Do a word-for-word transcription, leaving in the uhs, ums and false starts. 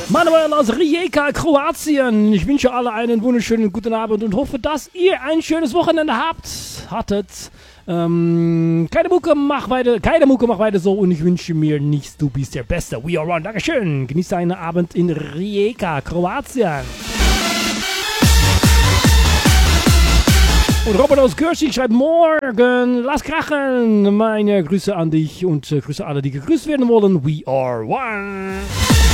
Manuel aus Rijeka, Kroatien. Ich wünsche alle einen wunderschönen guten Abend und hoffe, dass ihr ein schönes Wochenende habt, hattet. Ähm, keine Mucke, mach weiter, keine Mucke, mach weiter so und ich wünsche mir nichts, du bist der Beste. We are one, Dankeschön. Genießt einen Abend in Rijeka, Kroatien. Und Robert aus Görsching schreibt morgen, lass krachen. Meine Grüße an dich und äh, Grüße alle, die gegrüßt werden wollen. We are one.